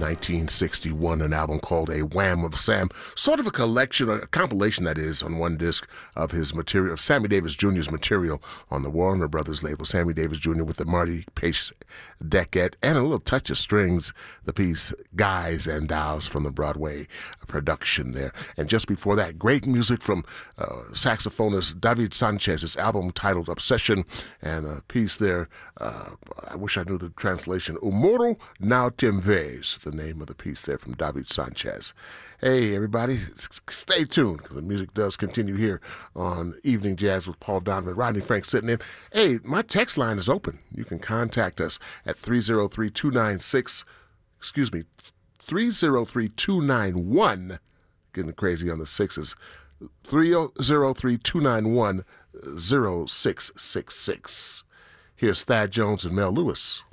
1961, an album called A Wham of Sam, sort of a collection, a compilation that is, on one disc of his material, of Sammy Davis Jr.'s material on the Warner Brothers label. Sammy Davis Jr. with the Marty Pace decade and a little touch of strings, the piece Guys and Dolls from the Broadway production there. And just before that, great music from saxophonist David Sanchez, his album titled Obsession, and a piece there, I wish I knew the translation, Umoro Now Temves, the name of the piece there from David Sanchez. Hey, everybody, stay tuned, because the music does continue here on Evening Jazz with Paul Donovan. Rodney Frank sitting in. Hey, my text line is open. You can contact us at 303-291, getting crazy on the sixes, 303-291-0666. Here's Thad Jones and Mel Lewis.